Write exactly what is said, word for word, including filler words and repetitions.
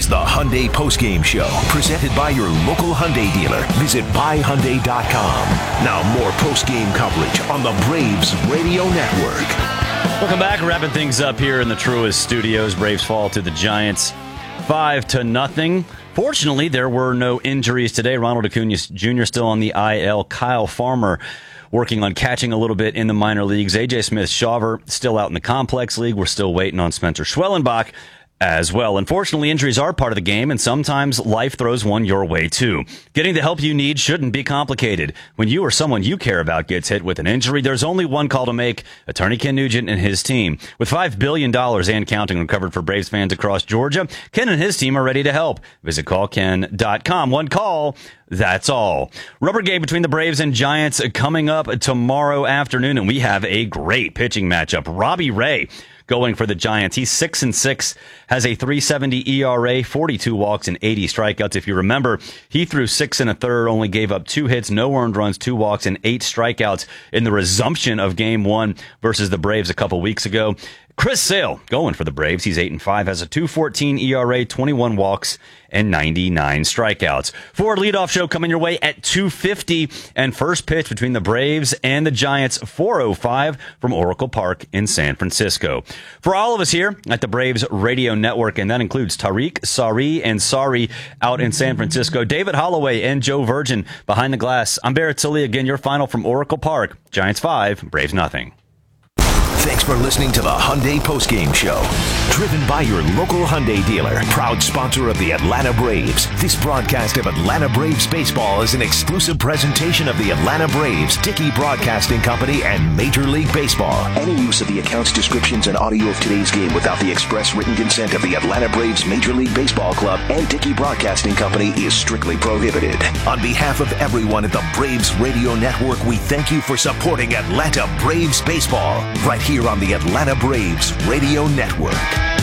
is the Hyundai Postgame Show, presented by your local Hyundai dealer. Visit buy hyundai dot com. Now more postgame coverage on the Braves Radio Network. Welcome back. Wrapping things up here in the Truist Studios. Braves fall to the Giants five to nothing. Fortunately, there were no injuries today. Ronald Acuna Junior still on the I L. Kyle Farmer working on catching a little bit in the minor leagues. A J Smith-Shawver still out in the complex league. We're still waiting on Spencer Schwellenbach as well. Unfortunately, injuries are part of the game, and sometimes life throws one your way too. Getting the help you need shouldn't be complicated. When you or someone you care about gets hit with an injury, there's only one call to make: Attorney Ken Nugent and his team. With five billion dollars and counting recovered for Braves fans across Georgia, Ken and his team are ready to help. Visit call ken dot com. One call, that's all. Rubber game between the Braves and Giants coming up tomorrow afternoon, and we have a great pitching matchup. Robbie Ray going for the Giants. He's six and six, has a three seventy E R A, forty-two walks and eighty strikeouts. If you remember, he threw six and a third, only gave up two hits, no earned runs, two walks, and eight strikeouts in the resumption of Game One versus the Braves a couple weeks ago. Chris Sale going for the Braves. He's eight and five, has a two fourteen E R A, twenty-one walks, and ninety-nine strikeouts. Ford leadoff show coming your way at two fifty, and first pitch between the Braves and the Giants, four oh five from Oracle Park in San Francisco. For all of us here at the Braves Radio Network, and that includes Tariq, Sari, and Sari out in San Francisco, David Holloway and Joe Virgin behind the glass. I'm Barrett Tully. Again, your final from Oracle Park. Giants five, Braves nothing. Thanks for listening to the Hyundai Postgame Show. Driven by your local Hyundai dealer, proud sponsor of the Atlanta Braves. This broadcast of Atlanta Braves baseball is an exclusive presentation of the Atlanta Braves, Dickey Broadcasting Company, and Major League Baseball. Any use of the accounts, descriptions, and audio of today's game without the express written consent of the Atlanta Braves Major League Baseball Club and Dickey Broadcasting Company is strictly prohibited. On behalf of everyone at the Braves Radio Network, we thank you for supporting Atlanta Braves baseball right here on the Atlanta Braves Radio Network.